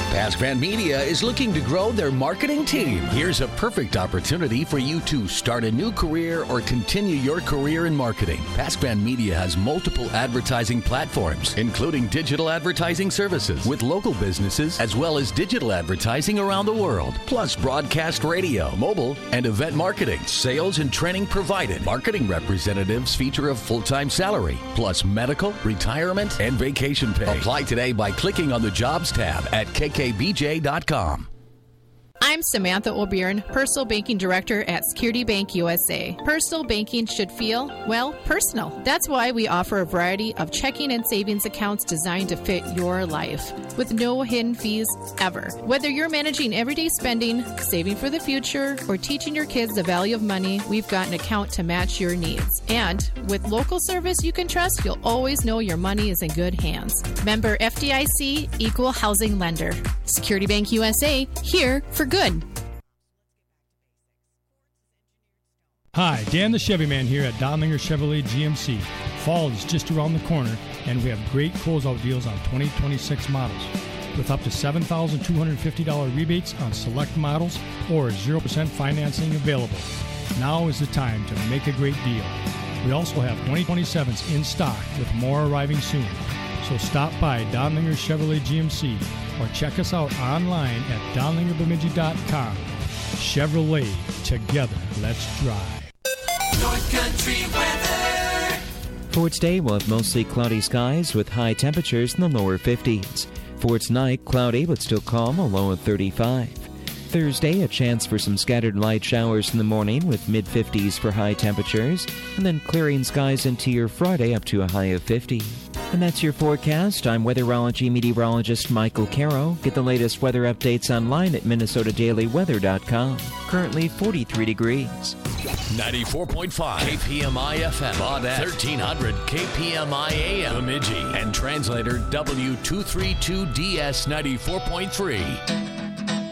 Pascvan Media is looking to grow their marketing team. Here's a perfect opportunity for you to start a new career or continue your career in marketing. Pascvan Media has multiple advertising platforms, including digital advertising services with local businesses, as well as digital advertising around the world, plus broadcast radio, mobile, and event marketing. Sales and training provided. Marketing representatives feature a full-time salary, plus medical, retirement, and vacation pay. Apply today by clicking on the Jobs tab at kkbj.com. I'm Samantha O'Byrne, Personal Banking Director at Security Bank USA. Personal banking should feel, well, personal. That's why we offer a variety of checking and savings accounts designed to fit your life, with no hidden fees ever. Whether you're managing everyday spending, saving for the future, or teaching your kids the value of money, we've got an account to match your needs. And with local service you can trust, you'll always know your money is in good hands. Member FDIC, Equal Housing Lender. Security Bank USA, here for good. Hi, Dan the Chevy Man here at Donlinger Chevrolet GMC. Fall is just around the corner, and we have great closeout deals on 2026 models, with up to $7,250 rebates on select models or 0% financing available. Now is the time to make a great deal. We also have 2027s in stock, with more arriving soon. So stop by Donlinger Chevrolet GMC or check us out online at donlingerbemidji.com. Chevrolet, together, let's drive. North Country weather. For today, we'll have mostly cloudy skies with high temperatures in the lower 50s. For tonight, cloudy but still calm, a low of 35. Thursday, a chance for some scattered light showers in the morning with mid-50s for high temperatures, and then clearing skies into your Friday up to a high of 50. And that's your forecast. I'm weatherology meteorologist Michael Caro. Get the latest weather updates online at minnesotadailyweather.com. Currently 43 degrees. 94.5 KPMI FM, Baudette, 1300 KPMI AM, Bemidji, and translator W232DS 94.3.